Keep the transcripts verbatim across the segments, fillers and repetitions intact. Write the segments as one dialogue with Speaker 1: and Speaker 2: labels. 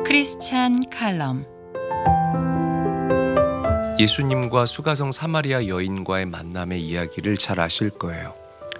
Speaker 1: 크리스찬 칼럼.
Speaker 2: 예수님과 수가성 사마리아 여인과의 만남의 이야기를 잘 아실 거예요.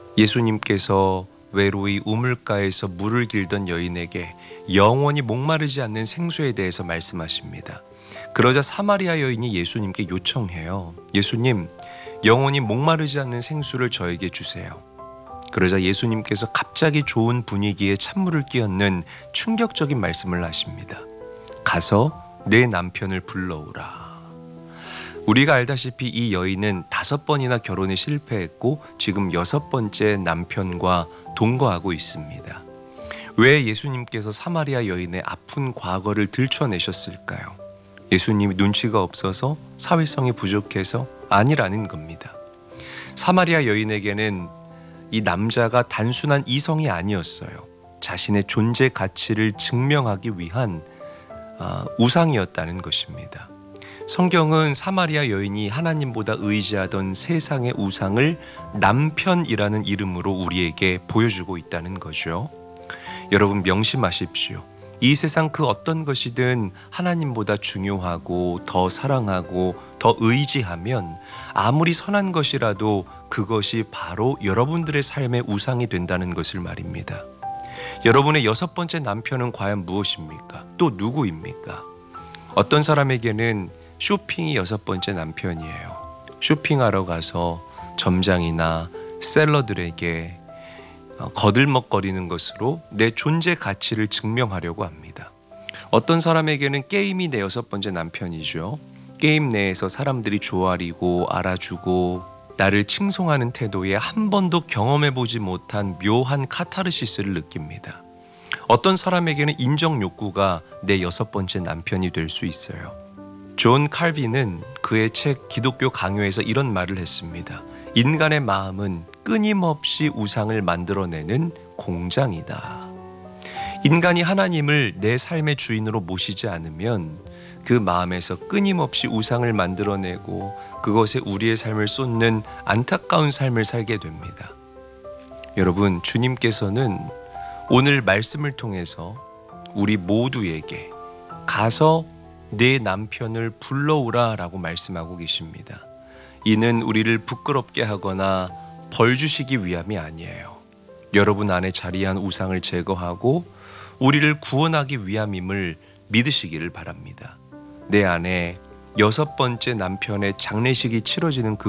Speaker 2: 예수님께서 외로이 우물가에서 물을 길던 여인에게 영원히 목마르지 않는 생수에 대해서 말씀하십니다. 그러자 사마리아 여인이 예수님께 요청해요. 예수님, 영원히 목마르지 않는 생수를 저에게 주세요. 그러자 예수님께서 갑자기 좋은 분위기에 찬물을 끼얹는 충격적인 말씀을 하십니다. 가서 내 남편을 불러오라. 우리가 알다시피 이 여인은 다섯 번이나 결혼에 실패했고 지금 여섯 번째 남편과 동거하고 있습니다. 왜 예수님께서 사마리아 여인의 아픈 과거를 들춰내셨을까요? 예수님이 눈치가 없어서, 사회성이 부족해서? 아니라는 겁니다. 사마리아 여인에게는 이 남자가 단순한 이성이 아니었어요. 자신의 존재 가치를 증명하기 위한 아, 우상이었다는 것입니다. 성경은 사마리아 여인이 하나님보다 의지하던 세상의 우상을 남편이라는 이름으로 우리에게 보여주고 있다는 거죠. 여러분 명심하십시오. 이 세상 그 어떤 것이든 하나님보다 중요하고 더 사랑하고 더 의지하면 아무리 선한 것이라도 그것이 바로 여러분들의 삶의 우상이 된다는 것을 말입니다. 여러분의 여섯 번째 남편은 과연 무엇입니까? 또 누구입니까? 어떤 사람에게는 쇼핑이 여섯 번째 남편이에요. 쇼핑하러 가서 점장이나 셀러들에게 거들먹거리는 것으로 내 존재 가치를 증명하려고 합니다. 어떤 사람에게는 게임이 내 여섯 번째 남편이죠. 게임 내에서 사람들이 조아리고 알아주고 나를 칭송하는 태도에 한 번도 경험해보지 못한 묘한 카타르시스를 느낍니다. 어떤 사람에게는 인정 욕구가 내 여섯 번째 남편이 될 수 있어요. 존 칼빈은 그의 책 기독교 강요에서 이런 말을 했습니다. 인간의 마음은 끊임없이 우상을 만들어내는 공장이다. 인간이 하나님을 내 삶의 주인으로 모시지 않으면 그 마음에서 끊임없이 우상을 만들어내고 그것에 우리의 삶을 쏟는 안타까운 삶을 살게 됩니다. 여러분, 주님께서는 오늘 말씀을 통해서 우리 모두에게 가서 내 남편을 불러오라 라고 말씀하고 계십니다. 이는 우리를 부끄럽게 하거나 벌 주시기 위함이 아니에요. 여러분 안에 자리한 우상을 제거하고 우리를 구원하기 위함임을 믿으시기를 바랍니다. 내 안에 여섯 번째 남편의 장례식이 치러지는 그